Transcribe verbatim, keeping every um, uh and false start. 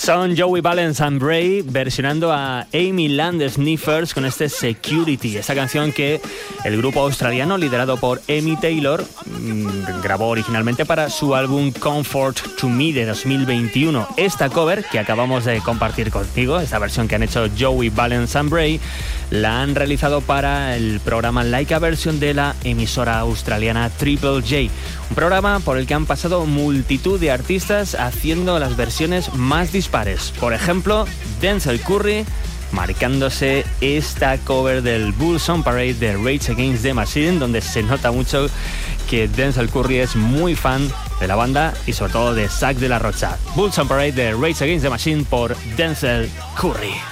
Son Joey Valence and Bray versionando a Amy Land Sniffers con este Security, esa canción que el grupo australiano liderado por Emmylou Taylor mmm, grabó originalmente para su álbum Comfort to Me de dos mil veintiuno. Esta cover que acabamos de compartir contigo, esta versión que han hecho Joey Valence and Bray, la han realizado para el programa Like a Version de la emisora australiana Triple J, un programa por el que han pasado multitud de artistas haciendo las versiones más dispares. Por ejemplo, Denzel Curry marcándose esta cover del Bulls on Parade de Rage Against the Machine, donde se nota mucho que Denzel Curry es muy fan de la banda y sobre todo de Zack de la Rocha. Bulls on Parade de Rage Against the Machine por Denzel Curry.